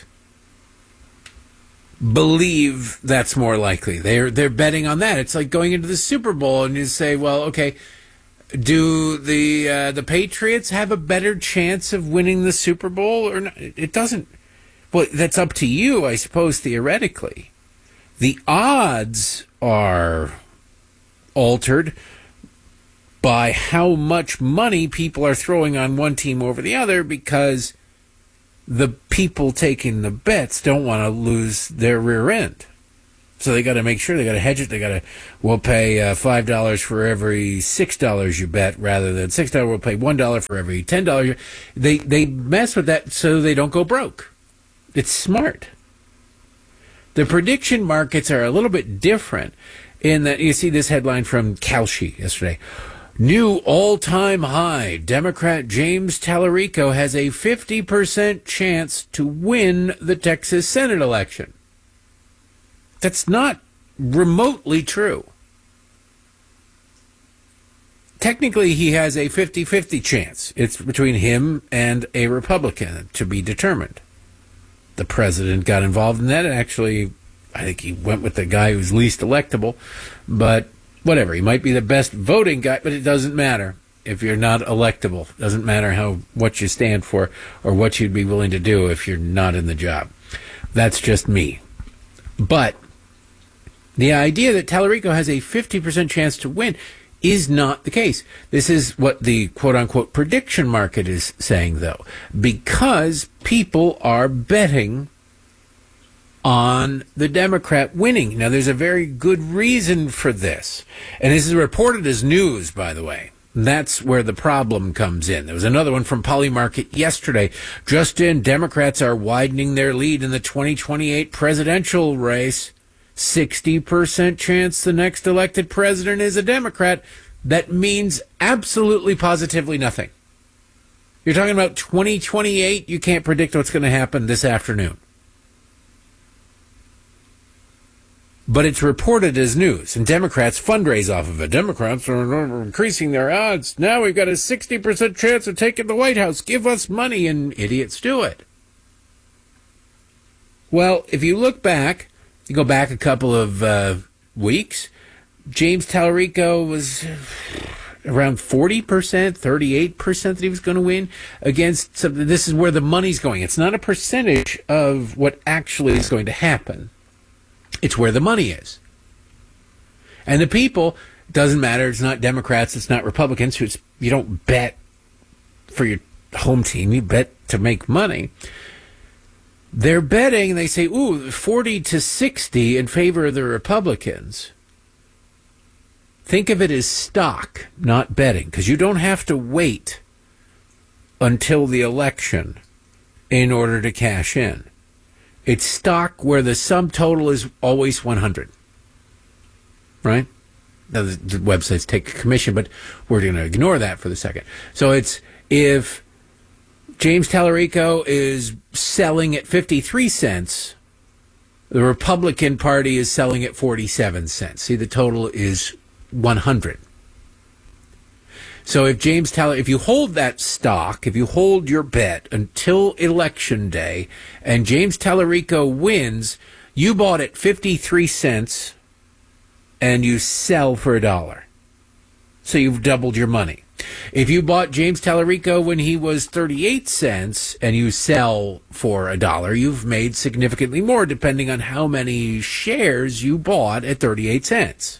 believe that's more likely. They're betting on that. It's like going into the Super Bowl and you say, well, okay, do the Patriots have a better chance of winning the Super Bowl or not? It doesn't. Well, that's up to you, I suppose, theoretically. The odds are altered by how much money people are throwing on one team over the other, because the people taking the bets don't want to lose their rear end. So they got to make sure, they got to hedge it. We'll pay $5 for every $6 you bet, rather than $6. We'll pay $1 for every $10. They mess with that so they don't go broke. It's smart. The prediction markets are a little bit different in that you see this headline from Kalshi yesterday. New all-time high. Democrat James Tallarico has a 50% chance to win the Texas Senate election. That's not remotely true. Technically, he has a 50-50 chance. It's between him and a Republican to be determined. The president got involved in that, and actually, I think he went with the guy who's least electable, but whatever. He might be the best voting guy, but it doesn't matter if you're not electable. It doesn't matter what you stand for or what you'd be willing to do if you're not in the job. That's just me. But the idea that Tallarico has a 50% chance to win is not the case. This is what the quote-unquote prediction market is saying, though, because people are betting on the Democrat winning. Now, there's a very good reason for this. And this is reported as news, by the way. That's where the problem comes in. There was another one from Polymarket yesterday. Just in, Democrats are widening their lead in the 2028 presidential race. 60% chance the next elected president is a Democrat. That means absolutely positively nothing. You're talking about 2028. You can't predict what's going to happen this afternoon. But it's reported as news, and Democrats fundraise off of it. Democrats are increasing their odds. Now we've got a 60% chance of taking the White House. Give us money, and idiots do it. Well, if you look back, you go back a couple of weeks, James Tallarico was around 40%, 38% that he was going to win against something. This is where the money's going. It's not a percentage of what actually is going to happen. It's where the money is. And the people, doesn't matter. It's not Democrats. It's not Republicans. You don't bet for your home team. You bet to make money. They're betting, and they say, 40 to 60 in favor of the Republicans. Think of it as stock, not betting, because you don't have to wait until the election in order to cash in. It's stock where the sum total is always 100. Right? Now, the websites take a commission, but we're going to ignore that for the second. So it's if James Tallarico is selling at 53 cents, the Republican Party is selling at 47 cents. See, the total is 100. So if you hold that stock, if you hold your bet until Election Day, and James Tallarico wins, you bought at 53 cents, and you sell for $1. So you've doubled your money. If you bought James Tallarico when he was 38 cents, and you sell for $1, you've made significantly more, depending on how many shares you bought at 38 cents.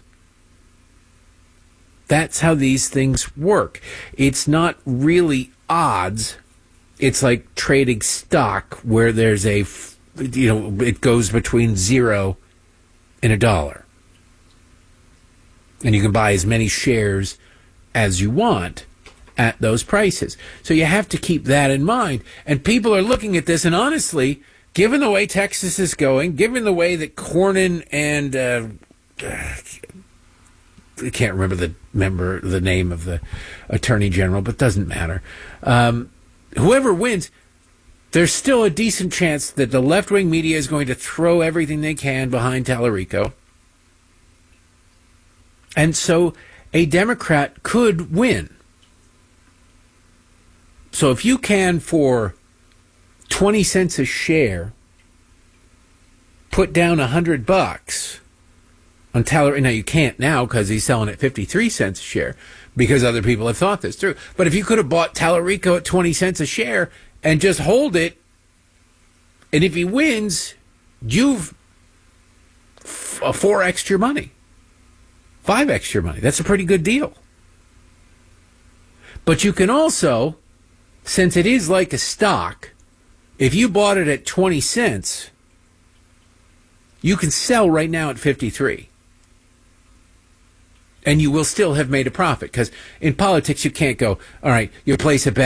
That's how these things work. It's not really odds. It's like trading stock where there's it goes between 0 and $1. And you can buy as many shares as you want at those prices. So you have to keep that in mind. And people are looking at this, and honestly, given the way Texas is going, given the way that Cornyn and I can't remember the name of the attorney general, but doesn't matter. Whoever wins, there's still a decent chance that the left-wing media is going to throw everything they can behind Tallarico. And so a Democrat could win. So if you can, for 20 cents a share, put down $100 on Tallarico. Now, you can't now because he's selling at 53 cents a share because other people have thought this through. But if you could have bought Tallarico at 20 cents a share and just hold it, and if he wins, you've 4x your money, 5x your money. That's a pretty good deal. But you can also, since it is like a stock, if you bought it at 20 cents, you can sell right now at 53. And you will still have made a profit. Because in politics, you can't go, all right, you place a bet